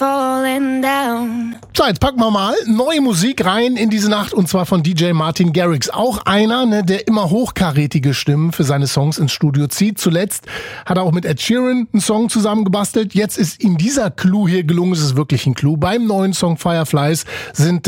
falling down. So, jetzt packen wir mal neue Musik rein in diese Nacht, und zwar von DJ Martin Garrix. Auch einer, der immer hochkarätige Stimmen für seine Songs ins Studio zieht. Zuletzt hat er auch mit Ed Sheeran einen Song zusammengebastelt. Jetzt ist ihm dieser Clou hier gelungen. Es ist wirklich ein Clou. Beim neuen Song Fireflies sind